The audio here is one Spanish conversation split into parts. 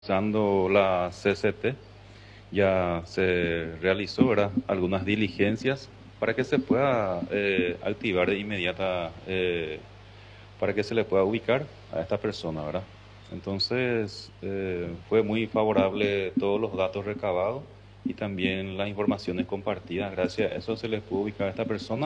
Usando la CCT ya se realizó, ¿verdad?, algunas diligencias para que se pueda activar de inmediata, para que se le pueda ubicar a esta persona, ¿verdad? Entonces, fue muy favorable todos los datos recabados y también las informaciones compartidas. Gracias a eso se le pudo ubicar a esta persona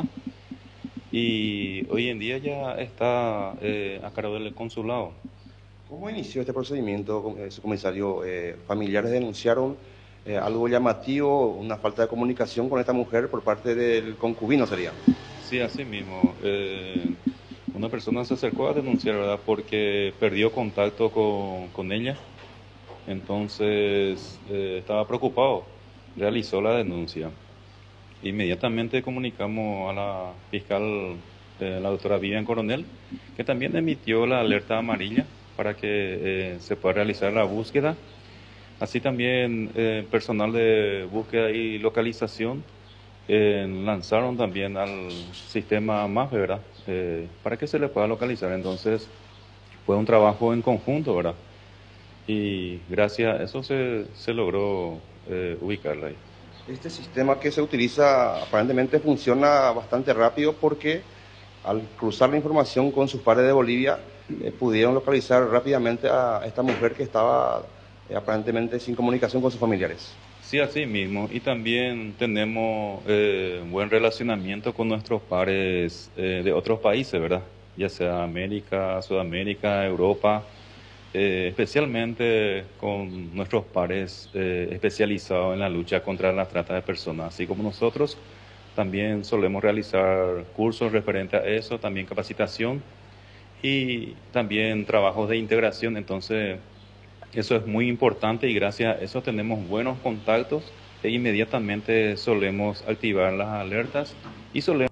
y hoy en día ya está a cargo del consulado. ¿Cómo inició este procedimiento, comisario? Familiares denunciaron algo llamativo, una falta de comunicación con esta mujer por parte del concubino, sería. Sí, así mismo. Una persona se acercó a denunciar, ¿verdad? Porque perdió contacto con ella. Entonces, estaba preocupado. Realizó la denuncia. Inmediatamente comunicamos a la fiscal, la doctora Vivian Coronel, que también emitió la alerta amarilla para que se pueda realizar la búsqueda. Así también personal de búsqueda y localización lanzaron también al sistema MAFE, ¿verdad? Para que se le pueda localizar. Entonces, fue un trabajo en conjunto, ¿verdad? Y gracias a eso se logró ubicarla ahí. Este sistema que se utiliza aparentemente funciona bastante rápido porque al cruzar la información con sus pares de Bolivia, pudieron localizar rápidamente a esta mujer que estaba aparentemente sin comunicación con sus familiares. Sí, así mismo. Y también tenemos buen relacionamiento con nuestros pares de otros países, ¿verdad? Ya sea América, Sudamérica, Europa, especialmente con nuestros pares especializados en la lucha contra la trata de personas. Así como nosotros, también solemos realizar cursos referentes a eso, también capacitación y también trabajos de integración. Entonces, eso es muy importante y gracias a eso tenemos buenos contactos e inmediatamente solemos activar las alertas y solemos...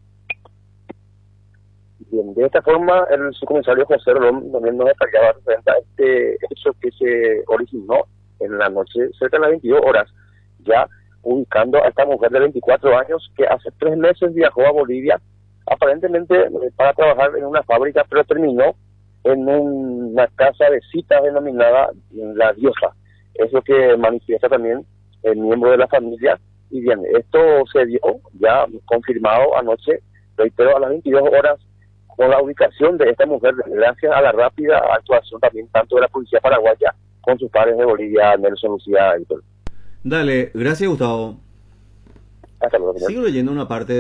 Bien, de esta forma, el subcomisario José Rolón también nos detallaba frente a este hecho que se originó en la noche, cerca de las 22 horas, ya ubicando a esta mujer de 24 años que hace 3 meses viajó a Bolivia, aparentemente para trabajar en una fábrica, pero terminó en una casa de citas denominada La Diosa. Es lo que manifiesta también el miembro de la familia. Y bien, esto se dio ya confirmado anoche, reitero, a las 22 horas con la ubicación de esta mujer, gracias a la rápida actuación también tanto de la policía paraguaya con sus pares de Bolivia, Nelson, Lucía y todo. Dale, gracias Gustavo. Hasta luego, señor. Sigo leyendo una parte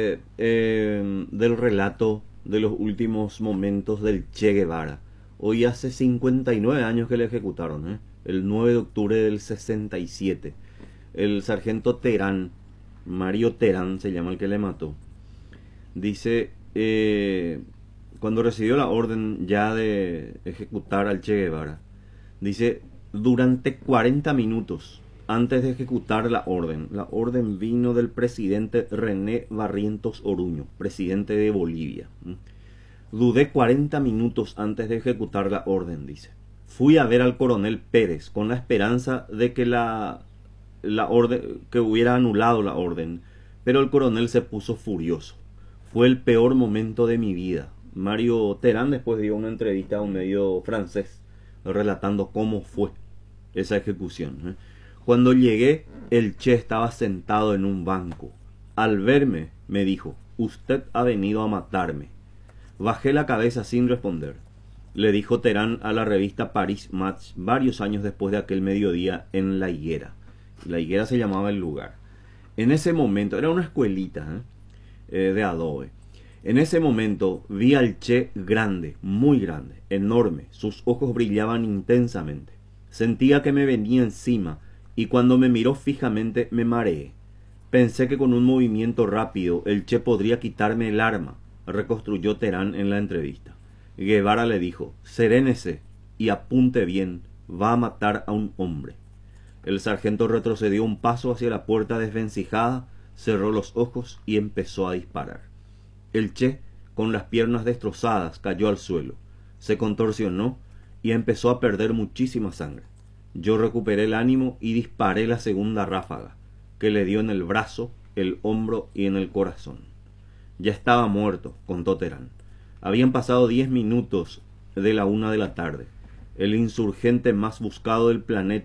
del relato de los últimos momentos del Che Guevara. Hoy hace 59 años que le ejecutaron, el 9 de octubre del 67. El sargento Terán, Mario Terán se llama el que le mató, dice, cuando recibió la orden ya de ejecutar al Che Guevara, dice, durante 40 minutos antes de ejecutar la orden vino del presidente René Barrientos Oruño, presidente de Bolivia. Dudé 40 minutos antes de ejecutar la orden, dice. Fui a ver al coronel Pérez con la esperanza de que la orden, que hubiera anulado la orden, pero el coronel se puso furioso. Fue el peor momento de mi vida. Mario Terán después dio una entrevista a un medio francés relatando cómo fue esa ejecución. Cuando llegué, el Che estaba sentado en un banco. Al verme, me dijo, usted ha venido a matarme. Bajé la cabeza sin responder. Le dijo Terán a la revista Paris Match varios años después de aquel mediodía en La Higuera. La Higuera se llamaba el lugar. En ese momento, era una escuelita de adobe. En ese momento vi al Che grande, muy grande, enorme. Sus ojos brillaban intensamente. Sentía que me venía encima y cuando me miró fijamente me mareé. Pensé que con un movimiento rápido el Che podría quitarme el arma, reconstruyó Terán en la entrevista. Guevara le dijo, serénese y apunte bien, va a matar a un hombre. El sargento retrocedió un paso hacia la puerta desvencijada, cerró los ojos y empezó a disparar. El Che, con las piernas destrozadas, cayó al suelo, se contorsionó y empezó a perder muchísima sangre. Yo recuperé el ánimo y disparé la segunda ráfaga, que le dio en el brazo, el hombro y en el corazón. Ya estaba muerto, contó Terán. Habían pasado 10 minutos de la 1 de la tarde. el insurgente más buscado del planeta.